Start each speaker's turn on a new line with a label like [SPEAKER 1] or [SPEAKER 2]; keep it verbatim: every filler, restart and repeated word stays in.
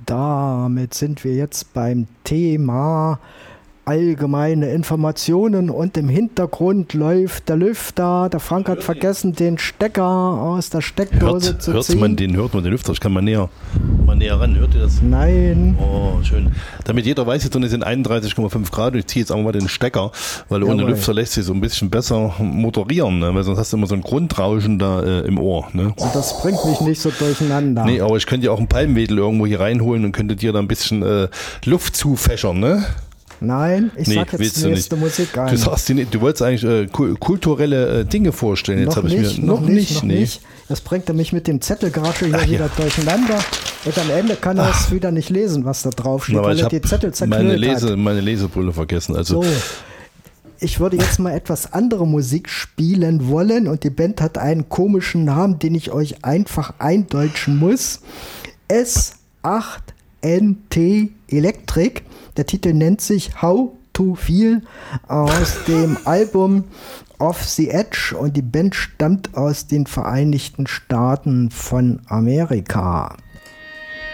[SPEAKER 1] damit sind wir jetzt beim Thema allgemeine Informationen und im Hintergrund läuft der Lüfter. Der Frank hat vergessen, den Stecker aus der Steckdose
[SPEAKER 2] hört,
[SPEAKER 1] zu
[SPEAKER 2] hört
[SPEAKER 1] ziehen.
[SPEAKER 2] Man den, hört man den Lüfter? Ich kann mal näher, mal näher ran. Hört ihr das?
[SPEAKER 1] Nein.
[SPEAKER 2] Oh, schön. Damit jeder weiß, jetzt sind einunddreißig Komma fünf Grad. Ich ziehe jetzt einfach mal den Stecker, weil ohne
[SPEAKER 1] Jawohl.
[SPEAKER 2] Lüfter lässt sich so ein bisschen besser moderieren, ne? Weil sonst hast du immer so ein Grundrauschen da äh, im Ohr. Ne?
[SPEAKER 1] Und das bringt mich nicht so durcheinander.
[SPEAKER 2] Nee, aber ich könnte ja auch einen Palmwedel irgendwo hier reinholen und könnte dir da ein bisschen äh, Luft zufächern, ne?
[SPEAKER 1] Nein, ich
[SPEAKER 2] Nee,
[SPEAKER 1] sag jetzt
[SPEAKER 2] willst du
[SPEAKER 1] nächste
[SPEAKER 2] nicht.
[SPEAKER 1] Musik ein.
[SPEAKER 2] Du sagst dir nicht, du wolltest eigentlich äh, ku- kulturelle äh, Dinge vorstellen. Jetzt
[SPEAKER 1] noch,
[SPEAKER 2] habe ich
[SPEAKER 1] nicht,
[SPEAKER 2] mir
[SPEAKER 1] noch nicht, noch
[SPEAKER 2] nee.
[SPEAKER 1] nicht. Das bringt er mich mit dem Zettelgerasche hier
[SPEAKER 2] Ach,
[SPEAKER 1] wieder
[SPEAKER 2] ja.
[SPEAKER 1] durcheinander. Und am Ende kann er es wieder nicht lesen, was da drauf steht,
[SPEAKER 2] Aber
[SPEAKER 1] weil
[SPEAKER 2] ich
[SPEAKER 1] er
[SPEAKER 2] habe
[SPEAKER 1] die Zettel
[SPEAKER 2] meine,
[SPEAKER 1] zerknüllt
[SPEAKER 2] Lese,
[SPEAKER 1] hat.
[SPEAKER 2] meine Lesebrille vergessen. Also
[SPEAKER 1] So, ich würde jetzt mal etwas andere Musik spielen wollen und die Band hat einen komischen Namen, den ich euch einfach eindeutschen muss. S acht N T Electric. Der Titel nennt sich How to Feel aus dem Album Off the Edge und die Band stammt aus den Vereinigten Staaten von Amerika.